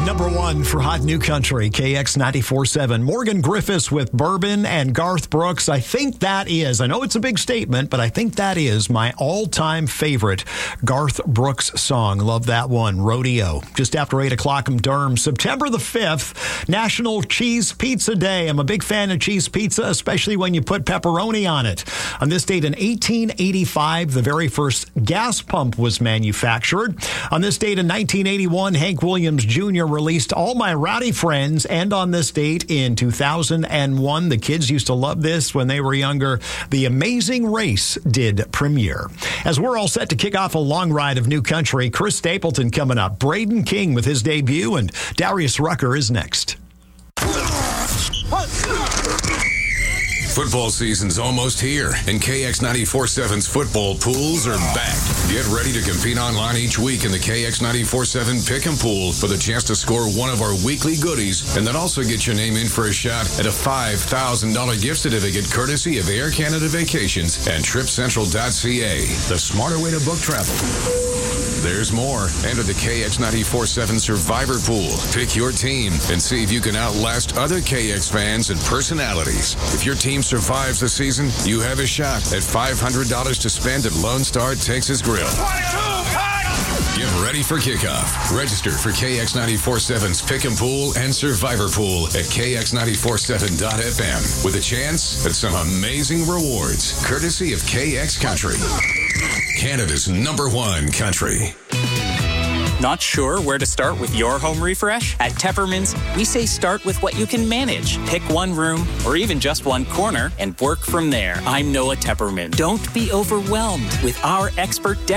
Number one for Hot New Country, KX 94.7. Morgan Griffiths with Bourbon and Garth Brooks. I think that is, I know it's a big statement, but I think that is my all-time favorite Garth Brooks song. Love that one. Rodeo. Just after 8 o'clock in Durham. September the 5th, National Cheese Pizza Day. I'm a big fan of cheese pizza, especially when you put pepperoni on it. On this date in 1885, the very first gas pump was manufactured. On this date in 1981, Hank Williams Jr. released All My Rowdy Friends, and on this date in 2001, the kids used to love this when they were younger, The Amazing Race did premiere. As we're all set to kick off a long ride of new country, Chris Stapleton coming up, Braden King with his debut, and Darius Rucker is next. Football season's almost here, and KX 94.7's football pools are back. Get ready to compete online each week in the KX 94.7 Pick 'em Pool for the chance to score one of our weekly goodies, and then also get your name in for a shot at a $5,000 gift certificate courtesy of Air Canada Vacations and TripCentral.ca, the smarter way to book travel. There's more. Enter the KX 94.7 Survivor Pool. Pick your team and see if you can outlast other KX fans and personalities. If your team survives the season, you have a shot at $500 to spend at Lone Star Texas Grill. Get ready for kickoff. Register for KX 94.7's Pick 'em Pool and Survivor Pool at KX947.fm with a chance at some amazing rewards, courtesy of KX Country, Canada's #1 country. Not sure where to start with your home refresh? At Tepperman's, we say start with what you can manage. Pick one room or even just one corner and work from there. I'm Noah Tepperman. Don't be overwhelmed with our expert